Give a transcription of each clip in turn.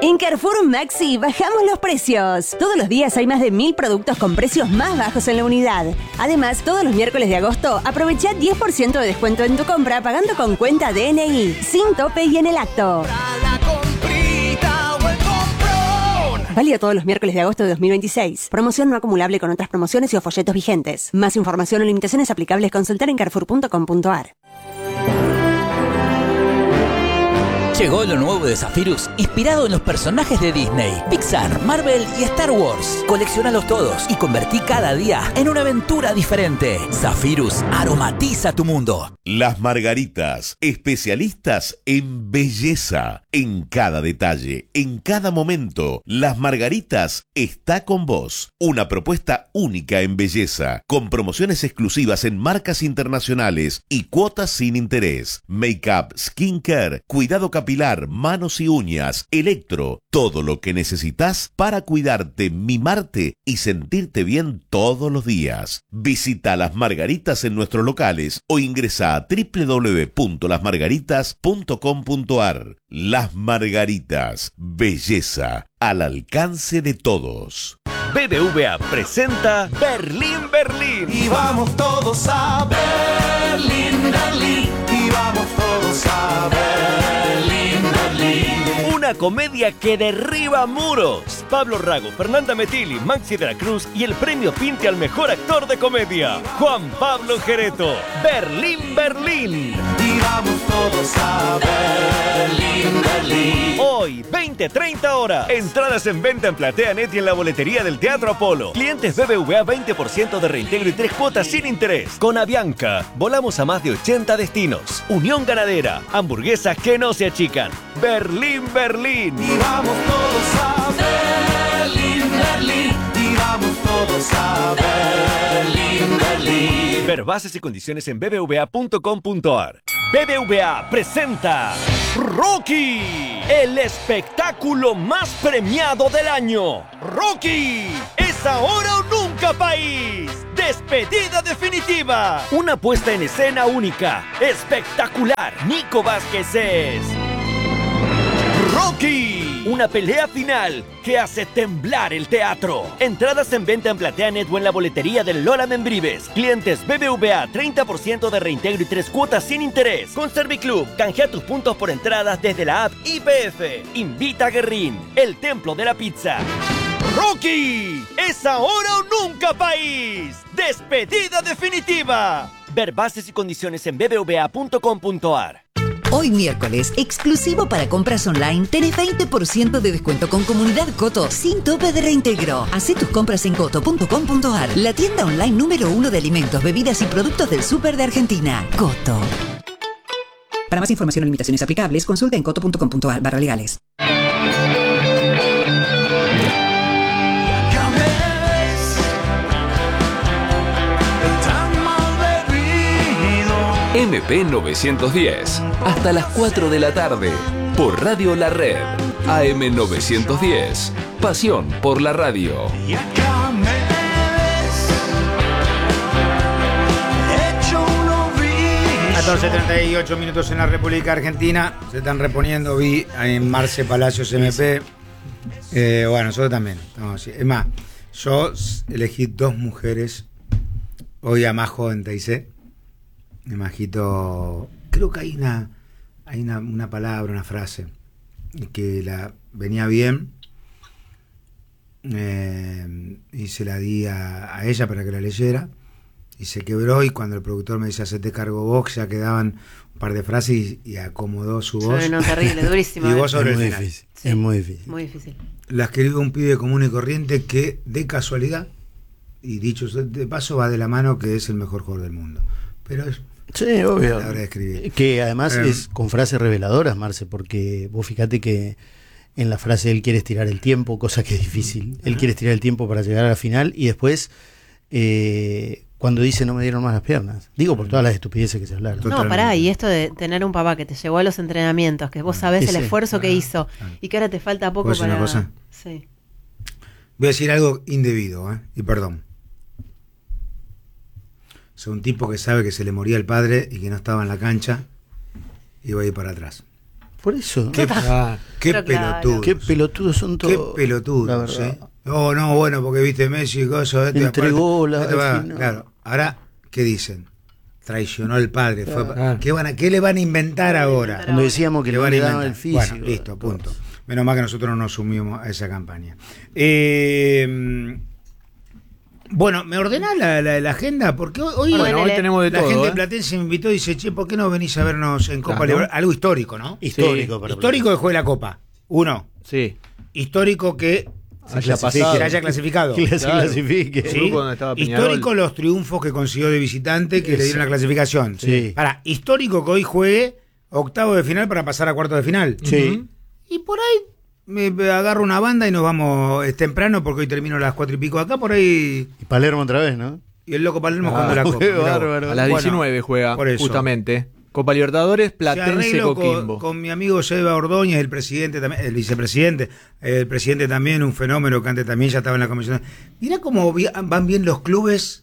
En Carrefour Maxi bajamos los precios. Todos los días hay más de 1000 productos con precios más bajos en la unidad. Además, todos los miércoles de agosto aprovecha 10% de descuento en tu compra pagando con cuenta DNI, sin tope y en el acto. Válido todos los miércoles de agosto de 2026. Promoción no acumulable con otras promociones y o folletos vigentes. Más información o limitaciones aplicables consultar en carrefour.com.ar. Llegó lo nuevo de Zephyrus, inspirado en los personajes de Disney, Pixar, Marvel y Star Wars. Colecciónalos todos y convertí cada día en una aventura diferente. Zephyrus aromatiza tu mundo. Las Margaritas, especialistas en belleza. En cada detalle, en cada momento, Las Margaritas está con vos. Una propuesta única en belleza, con promociones exclusivas en marcas internacionales y cuotas sin interés. Make-up, skincare, cuidado capilar, manos y uñas, electro, todo lo que necesitas para cuidarte, mimarte y sentirte bien todos los días. Visita Las Margaritas en nuestros locales o ingresa a www.lasmargaritas.com.ar. Las Margaritas, belleza al alcance de todos. BBVA presenta Berlín, Berlín. Y vamos todos a Berlín, Berlín. Y vamos todos a Berlín, Berlín. Una comedia que derriba muros. Pablo Rago, Fernanda Metilli, Maxi de la Cruz y el premio Pinte al mejor actor de comedia, Juan Pablo Gereto. Berlín, Berlín. Y vamos todos a Berlín, Berlín. Hoy, 20-30 horas. Entradas en venta en PlateaNet y en la boletería del Teatro Apolo. Clientes BBVA 20% de reintegro y 3 cuotas sin interés. Con Avianca, volamos a más de 80 destinos. Unión Ganadera, hamburguesas que no se achican. Berlín, Berlín. Y vamos todos a Berlín, Berlín. Y vamos todos a Berlín, Berlín. Ver bases y condiciones en bbva.com.ar. BBVA presenta Rocky, el espectáculo más premiado del año. Rocky, es ahora o nunca, país. Despedida definitiva. Una puesta en escena única, espectacular. Nico Vázquez es Rocky, una pelea final que hace temblar el teatro. Entradas en venta en PlateaNet o en la boletería del Lola Membrives. Clientes BBVA, 30% de reintegro y 3 cuotas sin interés. Con Serviclub, canjea tus puntos por entradas desde la app IPF. Invita a Guerrín, el templo de la pizza. Rocky, es ahora o nunca, país. Despedida definitiva. Ver bases y condiciones en bbva.com.ar. Hoy miércoles, exclusivo para compras online, tenés 20% de descuento con Comunidad Coto, sin tope de reintegro. Hacé tus compras en coto.com.ar, la tienda online número 1 de alimentos, bebidas y productos del súper de Argentina. Coto. Para más información o limitaciones aplicables, consulta en coto.com.ar/legales. MP 910, hasta las 4 de la tarde, por Radio La Red, AM 910, pasión por la radio. 14:38 minutos en la República Argentina. Se están reponiendo, vi en Marce Palacios MP. Bueno, nosotros también. Es más, yo elegí 2 mujeres. Hoy a Majo en TIC. Majito, creo que hay una palabra, una frase que venía bien, y se la di a ella para que la leyera y se quebró, y cuando el productor me dice hacete cargo vos, ya quedaban un par de frases y acomodó su voz. No, terrible, durísimo. Y vos sobre es muy el final. difícil, sí, es muy difícil. Muy difícil. La escribió un pibe común y corriente que de casualidad, y dicho de paso, va de la mano, que es el mejor jugador del mundo. Pero es sí, obvio. la hora de escribir. Que además es con frases reveladoras, Marce, porque vos fíjate que en la frase él quiere estirar el tiempo, cosa que es difícil. Él quiere estirar el tiempo para llegar a la final, y después cuando dice no me dieron más las piernas, digo por todas las estupideces que se hablaron. No, pará, y esto de tener un papá que te llevó a los entrenamientos, que vos sabés el esfuerzo que hizo y que ahora te falta poco para... Una cosa? Sí. Voy a decir algo indebido, y perdón. Soy un tipo que sabe que se le moría el padre y que no estaba en la cancha, y voy a ir para atrás. Por eso. Qué Pero pelotudos. Qué pelotudos son todos. Qué pelotudos, la verdad. No, bueno, porque viste Messi y cosas. Entregó la. Claro, ahora, ¿qué dicen? Traicionó al padre. ¿Qué le van a inventar ahora? Cuando decíamos que le van a dar el físico. Bueno, listo, punto. Menos mal que nosotros no nos sumimos a esa campaña. Bueno, ¿me ordenás la agenda? Porque hoy tenemos de la todo. Gente platense me invitó y dice, che, ¿por qué no venís a vernos en Copa Libertadores? Algo histórico, ¿no? Histórico. Sí. Histórico que juegue la Copa. Uno. Sí. Histórico que haya clasificado. Que se clasifique. ¿Sí? Histórico los triunfos que consiguió de visitante que le dieron la clasificación. Sí. Histórico que hoy juegue octavo de final para pasar a cuartos de final. Sí. Y por ahí me agarro una banda y nos vamos temprano porque hoy termino a las 4:00 acá, por ahí. Y Palermo otra vez, ¿no? Y el loco Palermo jugando la Copa. Bárbaro. A las 19 juega, justamente. Copa Libertadores, Platense, Coquimbo. Con mi amigo Seba Ordóñez, el presidente también, el vicepresidente, el presidente también, un fenómeno que antes también ya estaba en la comisión. Mirá cómo van bien los clubes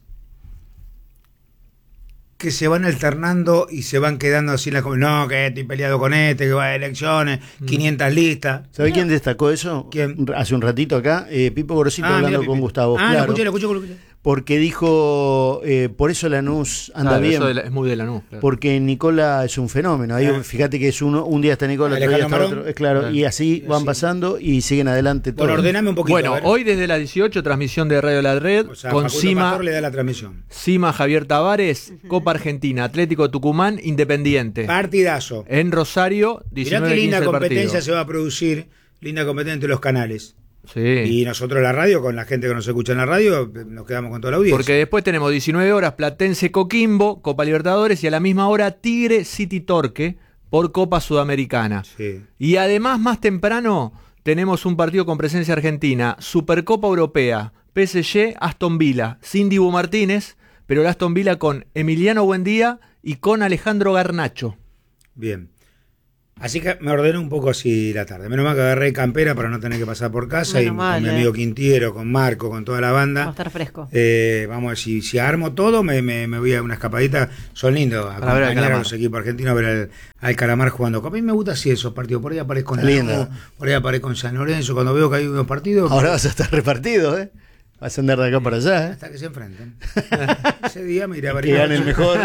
que se van alternando y se van quedando así en la comisión. No, que estoy peleado con que va a elecciones, 500 listas. ¿Sabe quién destacó eso? ¿Quién? Hace un ratito acá, Pipo Gorosito hablando con Gustavo. Claro. Lo escuché. Porque dijo, por eso Lanús anda bien. Eso es muy de Lanús. Claro. Porque Nicola es un fenómeno. Ahí fíjate que es un día está Nicola, otro día está otro. Claro, y así van pasando y siguen adelante todos. Bueno, ordename un poquito. Bueno, hoy desde las 18, transmisión de Radio La Red, con Cima le da la transmisión. Cima Javier Tavares, Copa Argentina, Atlético Tucumán, Independiente. Partidazo. En Rosario, 19. Mirá qué linda competencia partido. se va a producir, linda competencia entre los canales. Sí. Y nosotros la radio, con la gente que nos escucha en la radio, nos quedamos con toda la audiencia. Porque después tenemos 19 horas Platense Coquimbo, Copa Libertadores, y a la misma hora Tigre City Torque por Copa Sudamericana. Sí. Y además, más temprano, tenemos un partido con presencia argentina, Supercopa Europea, PSG Aston Villa, sin Dibu Martínez, pero el Aston Villa con Emiliano Buendía y con Alejandro Garnacho. Bien. Así que me ordené un poco así la tarde. Menos mal que agarré campera para no tener que pasar por casa. Con mi amigo Quintiero, con Marco, con toda la banda. Va a estar fresco. Vamos a ver, si armo todo, me voy a una escapadita. Son lindos acompañar a los equipos argentinos a ver al Calamar jugando. A mí me gusta así esos partidos. Por ahí aparezco en Lanús, por ahí aparezco en San Lorenzo. Cuando veo que hay unos partidos. Ahora vas a estar repartido, ¿eh? Vas a andar de acá para allá, ¿eh? Hasta que se enfrenten. Ese día me iré a ver. Que gane el mejor.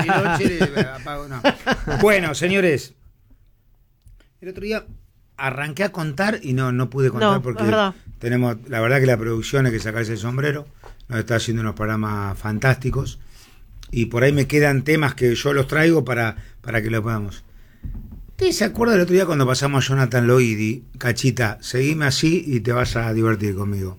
Bueno, señores. El otro día arranqué a contar y no pude contar porque tenemos, la verdad que la producción hay que sacarse el sombrero, nos está haciendo unos programas fantásticos y por ahí me quedan temas que yo los traigo para que lo podamos. ¿Ustedes se acuerdan el otro día cuando pasamos a Jonathan Loidi? Cachita, seguime así y te vas a divertir conmigo.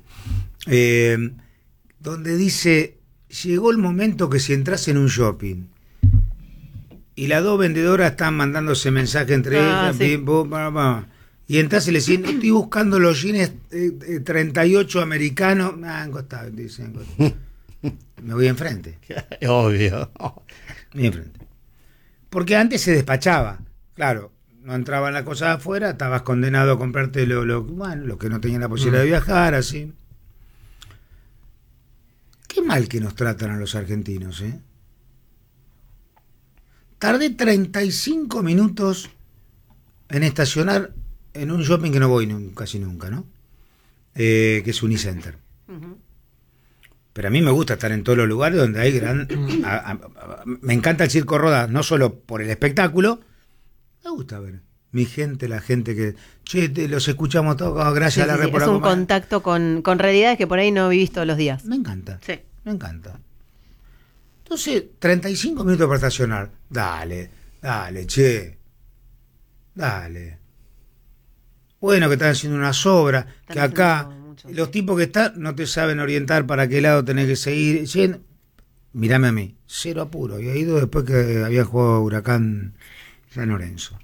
Donde dice, llegó el momento que si entras en un shopping y las dos vendedoras están mandándose mensaje entre ellas, sí. Y entras y le dicen, estoy buscando los jeans 38 americanos. Dicen, me voy enfrente. Obvio. Me voy enfrente. Porque antes se despachaba. Claro, no entraban las cosas afuera, estabas condenado a comprarte lo que no tenían la posibilidad de viajar, así. Qué mal que nos tratan a los argentinos, ¿eh? Tardé 35 minutos en estacionar en un shopping que no voy casi nunca, ¿no? Que es Unicenter. Pero a mí me gusta estar en todos los lugares donde hay me encanta el Circo Rodas, no solo por el espectáculo, me gusta ver mi gente, la gente que... Che, los escuchamos todos, gracias a la red por es un contacto con realidades que por ahí no vivís todos los días. Me encanta. Sí. Me encanta. Entonces, 35 minutos para estacionar. Dale, che. Dale. Bueno, que están haciendo unas obras, que acá los tipos que están no te saben orientar para qué lado tenés que seguir. Mírame a mí, cero apuro. Había ido después que habían jugado Huracán San Lorenzo.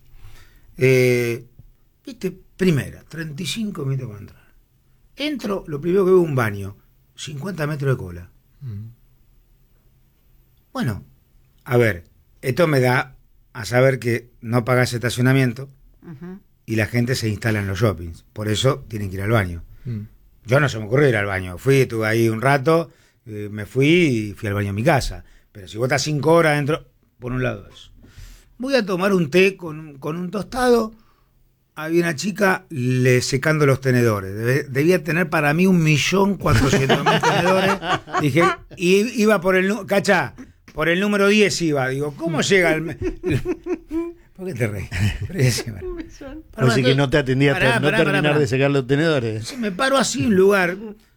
Viste, primera, 35 minutos para entrar. Entro, lo primero que veo es un baño, 50 metros de cola. Bueno, a ver, esto me da a saber que no pagás estacionamiento y la gente se instala en los shoppings. Por eso tienen que ir al baño. Yo no se me ocurrió ir al baño. Estuve ahí un rato, me fui y fui al baño en mi casa. Pero si vos estás 5 horas dentro, por un lado eso. Voy a tomar un té con un tostado había una chica secando los tenedores. Debía tener para mí 1.400.000 tenedores. Dije, y iba por el... Cacha, por el número 10 iba. Digo, ¿cómo llega el... ¿Por qué te reís? Así que no te atendía hasta no terminar de secar los tenedores. Me paro así en un lugar...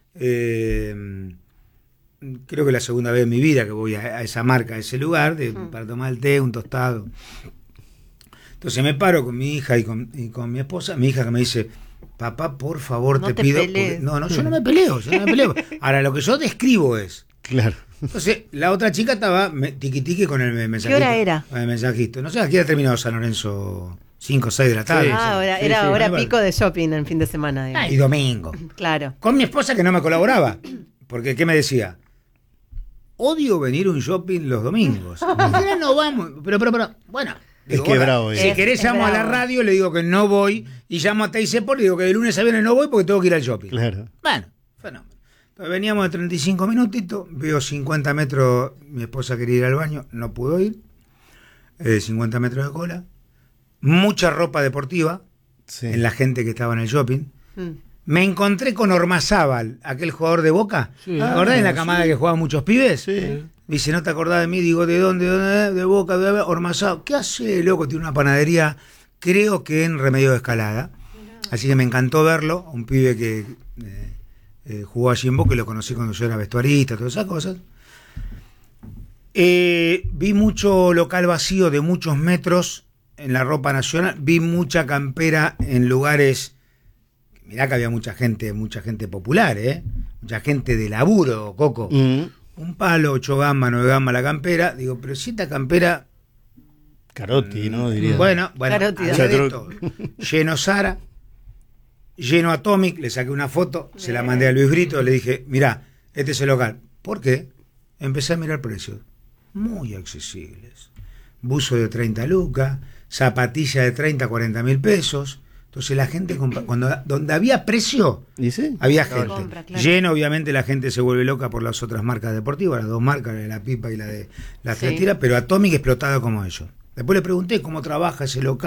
creo que la segunda vez en mi vida que voy a esa marca, a ese lugar, para tomar el té, un tostado. Entonces me paro con mi hija y con mi esposa, mi hija que me dice, papá, por favor, no te te pido... Pelees. Porque, no, yo no me peleo. Ahora, lo que yo describo es... Claro. Entonces, la otra chica estaba tiqui con el mensajito. ¿Qué hora era? El mensajito. No sé, aquí ha terminado San Lorenzo 5 o 6 de la tarde. Era hora pico de shopping en fin de semana. Digamos. Y domingo. Claro. Con mi esposa que no me colaboraba. Porque, ¿qué me decía? Odio venir a un shopping los domingos. No vamos. Pero, bueno. Digo, es que bravo. Si querés llamo a la radio, le digo que no voy. Y llamo a Teisepor y digo que de lunes a viernes no voy porque tengo que ir al shopping. Claro. Bueno, fenómeno. Entonces veníamos de 35 minutitos. Veo 50 metros. Mi esposa quería ir al baño. No pudo ir. 50 metros de cola. Mucha ropa deportiva. Sí. En la gente que estaba en el shopping. Me encontré con Ormazábal, aquel jugador de Boca. Sí. ¿Te acordás en la camada que jugaban muchos pibes? Sí. Dice, ¿no te acordás de mí? Digo, ¿de dónde? De Boca, de Ormazábal. ¿Qué hace, loco? Tiene una panadería, creo que en Remedio de Escalada. Así que me encantó verlo. Un pibe que jugó allí en Boca y lo conocí cuando yo era vestuarista, todas esas cosas. Vi mucho local vacío de muchos metros en la ropa nacional. Vi mucha campera en lugares... Mirá que había mucha gente popular, mucha gente de laburo, Coco. Un palo, 8 gambas, 9 gambas la campera. Digo, pero si esta campera... Carotti, ¿no? Diría. Bueno, Carotti, había de todo. Lleno Zara, lleno Atomic, le saqué una foto, se la mandé a Luis Brito, le dije, mirá, este es el local. ¿Por qué? Empecé a mirar precios. Muy accesibles. Buzo de 30 lucas, zapatilla de 30, 40 mil pesos. Entonces la gente, donde había precio, ¿sí? Había gente. Compra, claro. Lleno, obviamente la gente se vuelve loca por las otras marcas deportivas, las dos marcas, la de la pipa y la de las tres tiras, pero Atomic explotado como ellos. Después le pregunté cómo trabaja ese local.